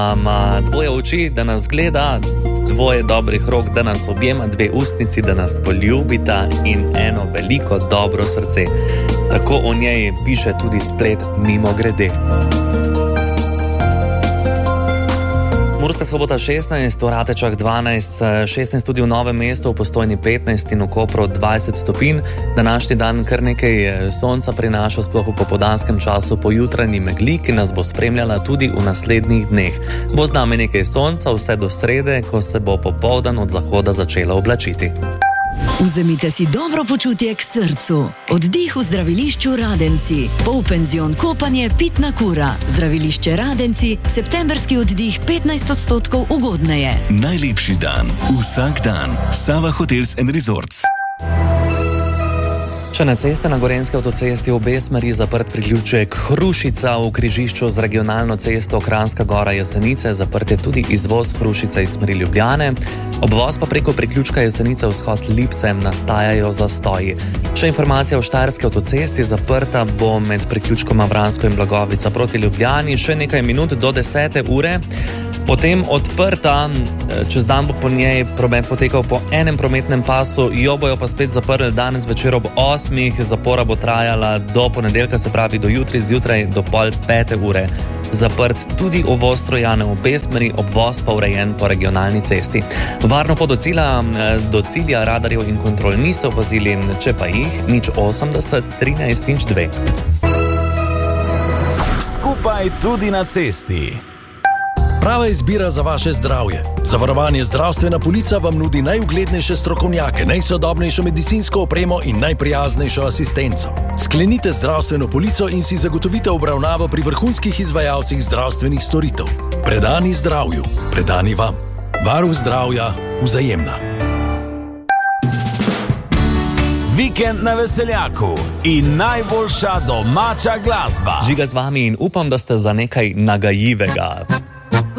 Dvoje oči, da nas gleda, dvoje dobrih rok, da nas objema, dve ustnici, da nas poljubita in eno veliko dobro srce. Tako o njej piše tudi splet Mimogrede. Murska Sobota 16, Ratečah 12, 16 tudi v Novem mestu, v Postojni 15 in v Kopru 20 stopinj. Današnji dan kar nekaj sonca prinaša, sploh v popoldanskem času po jutranji megli, ki nas bo spremljala tudi v naslednjih dneh. Bo z nami nekaj sonca vse do srede, ko se bo popoldan od zahoda začela oblačiti. Vzemite si dobro počutje k srcu. Oddih v zdravilišču Radenci. Polpenzion kopanje, pitna kura. Zdravilišče Radenci, septemberski oddih 15% ugodneje. Najlepši dan, vsak dan. Sava Hotels & Resorts. Še na ceste na Gorenjski avtocesti v obe smeri zaprt priključek Hrušica v križišču z regionalno cesto Kranjska Gora Jesenice, zaprt je tudi izvoz Hrušica iz smeri Ljubljane. Obvoz pa preko priključka Jesenice vzhod Lipse nastajajo zastoji. Še informacija o Štajerski avtocesti, zaprta bo med priključkoma Vransko in Blagovica proti Ljubljani še nekaj minut do 10. ure. Potem odprta, čez dan bo po njej promet potekal po enem prometnem pasu, jo bojo pa spet zaprli danes večer ob 8. Zapora bo trajala do ponedeljka, se pravi do jutri zjutraj do 4:30 ure. Zaprt tudi uvoz Trojane v obe smeri, obvoz pa urejen po regionalni cesti. Varno pot do cilja radarjev in kontrol niste opazili, če pa jih, 080 13 02. Skupaj tudi na cesti. Prava izbira za vaše zdravje. Zavarovanje Zdravstvena polica vam nudi najuglednejše strokovnjake, najsodobnejšo medicinsko opremo in najprijaznejšo asistenco. Sklenite zdravstveno polico in si zagotovite obravnavo pri vrhunskih izvajalcih zdravstvenih storitev. Predani zdravju, predani vam. Varuh zdravja, Vzajemna. Vikend na Veseljaku in najboljša domača glasba. Žiga z vami in upam, da ste za nekaj nagajivega.